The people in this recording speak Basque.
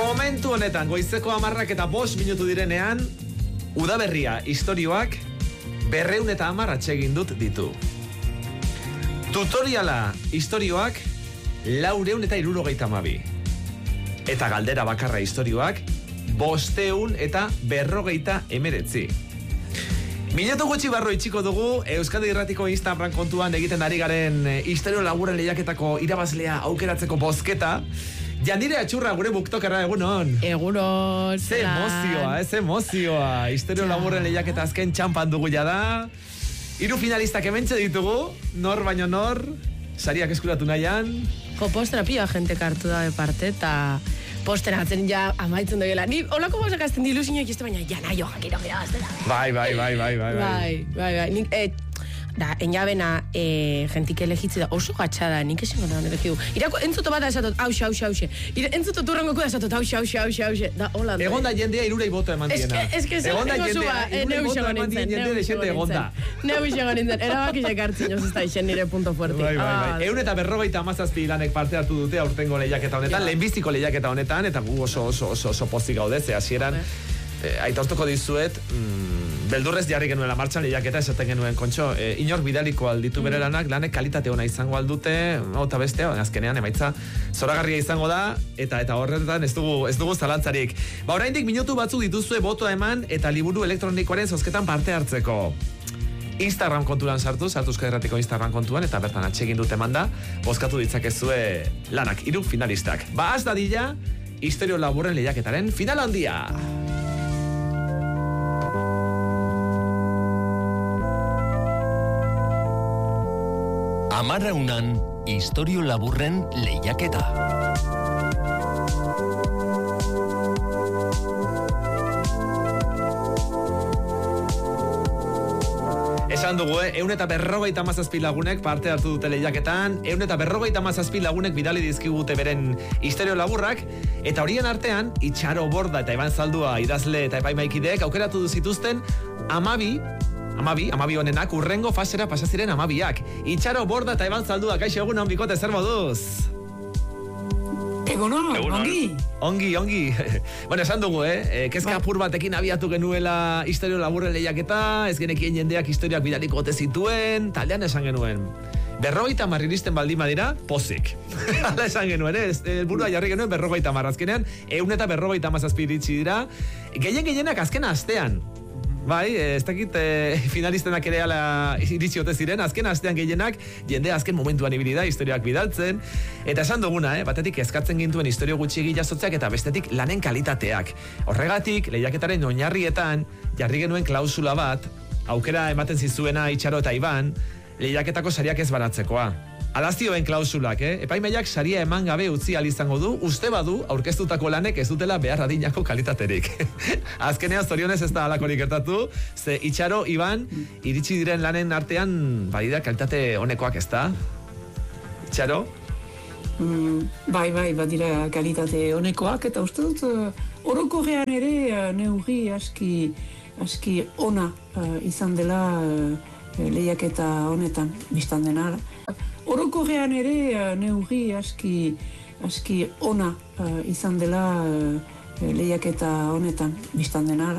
Momentu honetan, goizeko 10 eta 5 minutu direnean, udaberria istorioak 210 atsegin dut ditu. Tutoriala istorioak 472. Eta galdera bakarra istorioak 549. Minutu gutxi barro itxiko dugu, Euskadi Irratiko Instagram kontuan egiten ari garen istorio laburren lehiaketako irabazlea aukeratzeko bozketa. Jandire Atxurra, gure buktokerra, egunon. Egunon. Ze emozioa. Istorio laburren lehiaketa azken txampan dugu jada. 3 finalistak hementxe ditugu, nor baino nor, sariak eskuratu nahian. Postera pila jentek hartu da de parte, eta postera atzen ja amaitzen dugela. Ni holako gauzak azten diluzinio ikizte, baina ja nahi jakiro gira gaztela. Bai. Nik, da, enjabena jentik elegitzi da oso gatxada, nik esin gona elegidu. Irako, entzuto bat da esatot, hause. Entzuto turrangoko da esatot, hause. Da, hola da. Egon da jendea 3 boto eman diena. Ez que zer nengo zuba, neu xegon nintzen. Neu xegon nintzen, erabakizek hartzin ez da isen nire punto fuerte. Bai. 157 lanek parte hartu dute aurtengo lehiaketa honetan, lehenbiziko lehiaketa honetan, eta gu oso pozik gaude, ze hasieran aitortuko dizuet, beldurrez jarri genuela martxan lehiaketa, esaten genuen kontxo, inor bidaliko alditu bere lanek kalitate ona izango aldute, eta bestea, azkenean emaitza zoragarria izango da, eta horretan ez dugu zalantzarik. Oraindik minutu batzuk dituzue botoa eman, eta liburu elektronikoaren zozketan parte hartzeko. Instagram kontuan sartu Euskadi Irratiko Instagram kontuan, eta bertan atsegin dute manda, bozkatu ditzakezue lanak, 3 finalistak. Az dadila, istorio laburren lehiaketaren final handia! Amarraunan, istorio laburren lehiaketa. Esan dugu, 157 lagunek parte hartu dute lehiaketan, 157 lagunek bidali dizkigute beren istorio laburrak, eta horien artean, Itxaro Borda eta Iban Zaldua idazle eta epaimaikideek aukeratu zituzten 12 honenak urrengo fasera pasaziren 12ak. Itxaro Borda eta Iban Zaldua, kaixo egunon, bikote, zer moduz? Egunon, Ongi. Bueno, esan dugu, kezka apur batekin abiatu genuela istorio laburren lehiaketa, ez genekien jendeak historiak bidaliko ote zituen, taldean esan genuen. 50 iristen baldima dira, pozik. Hala esan genuen, burua jarri genuen 50, azkenean, 157 iritsi dira, gehienak azken astean. Bai, ez dakit finalistenak ere ala iritsi ote ziren, azken astean gehienak, jende azken momentuan ibili da, historiak bidaltzen, eta esan duguna, batetik eskatzen gintuen istorio gutxi jasotzeak eta bestetik lanen kalitateak. Horregatik, lehiaketaren oinarrietan, jarri genuen klausula bat, aukera ematen zizuena Itxaro eta Iban, lehiaketako sariak ez baratzekoa. Alazioen klausulak, epaimaiak saria eman gabe utzi izango du, uste badu aurkeztutako lanek ez dutela behar adinako kalitaterik. Azkenean zorionez ez da alakorik gertatu, ze Itxaro, Iban, iritsi diren lanen artean badira kalitate honekoak, ez da? Itxaro? Bai, badira kalitate honekoak, eta uste dut orokorrean ere neurri aski ona izan dela lehiaketa honetan, biztan dena. Orokorrean ere neurri aski ona izan dela lehiaketa honetan, biztan dena.